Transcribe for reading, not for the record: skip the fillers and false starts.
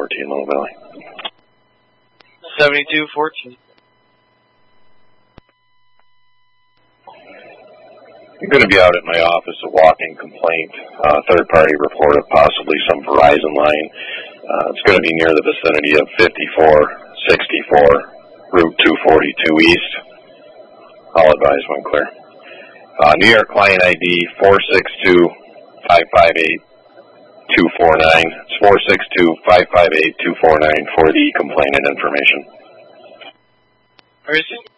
7214 Little Valley. 7214. I'm going to be out at my office, a walk-in complaint, third-party report of possibly some Verizon line. It's going to be near the vicinity of 5464 Route 242 East. I'll advise when clear. New York client ID 462-558-249. It's 462-558-249 for the complainant information. Where is it?